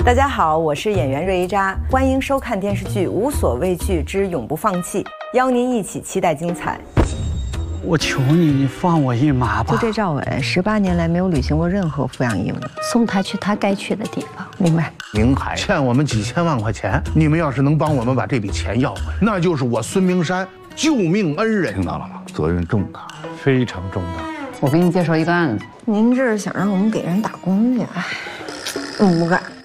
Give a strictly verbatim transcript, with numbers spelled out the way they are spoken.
大家好，我是演员瑞一扎，欢迎收看电视剧《无所畏惧之永不放弃》，邀您一起期待精彩。 我求你，你放我一马吧。 就这赵伟，十八年来没有履行过任何抚养义务， 送他去他该去的地方。 明白？ 宁海欠我们几千万块钱，你们要是能帮我们把这笔钱要回来，那就是我孙明山救命恩人。 听到了吗？责任重大， 非常重大。 我给你介绍一个案子。 您这是想让我们给人打工去？哎，我不干。